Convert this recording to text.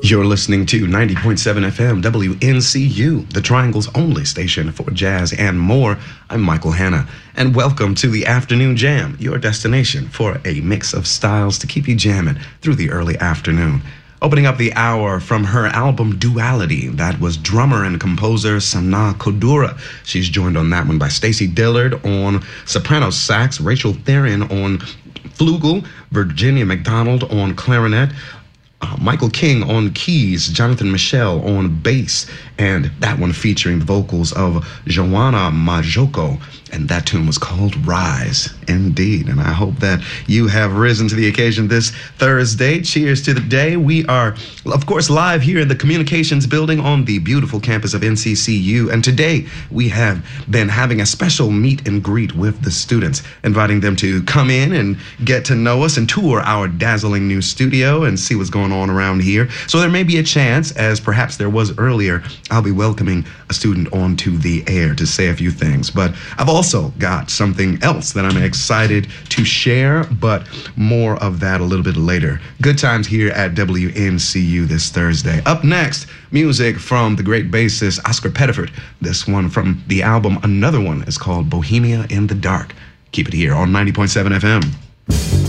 You're listening to 90.7 FM WNCU, the Triangle's only station for jazz and more. I'm Michael Hanna, and welcome to the Afternoon Jam, your destination for a mix of styles to keep you jamming through the early afternoon. Opening up the hour from her album Duality, that was drummer and composer Sana Kodura. She's joined on that one by Stacey Dillard on soprano sax, Rachel Theron on flugel, Virginia McDonald on clarinet, Michael King on keys, Jonathan Michel on bass, and that one featuring the vocals of Joanna Majoko, and that tune was called Rise. Indeed, and I hope that you have risen to the occasion this Thursday. Cheers to the day. We are, of course, live here in the Communications Building on the beautiful campus of NCCU, and today we have been having a special meet and greet with the students, inviting them to come in and get to know us and tour our dazzling new studio and see what's going on around here. So there may be a chance, as perhaps there was earlier, I'll be welcoming a student onto the air to say a few things. But I've also got something else that I'm excited to share, but more of that a little bit later. Good times here at WNCU this Thursday. Up next, music from the great bassist Oscar Pettiford. This one from the album, another one, is called Bohemia in the Dark. Keep it here on 90.7 FM.